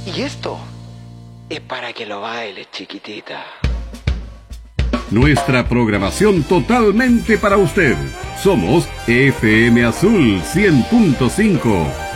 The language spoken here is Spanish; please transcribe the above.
Y esto es para que lo bailes, chiquitita. Nuestra programación totalmente para usted. Somos FM Azul 100.5.